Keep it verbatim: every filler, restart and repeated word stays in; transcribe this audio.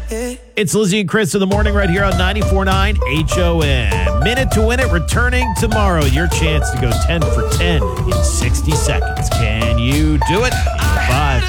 It's Lizzie and Chris in the morning right here on ninety-four point nine H O M. Minute to Win It returning tomorrow. Your chance to go ten for ten in sixty seconds. Can you do it? Five.